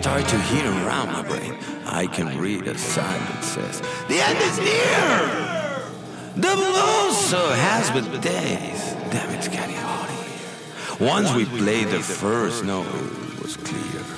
start to hear around my brain. I can read a sign that says, the end is near! The blues so has been days. Damn, it's getting hot in here. Once we played the first note, it was clear.